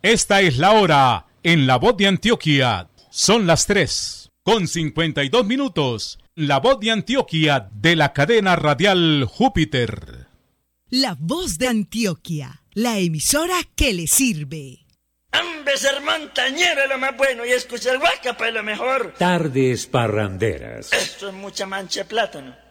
Esta es la hora en La Voz de Antioquia. Son las 3:52. La Voz de Antioquia de la cadena radial Júpiter. La Voz de Antioquia, la emisora que le sirve. ¡Hombre, ser montañero es lo más bueno y escuchar Guacapa es lo mejor! Tardes parranderas. Esto es mucha mancha de plátano.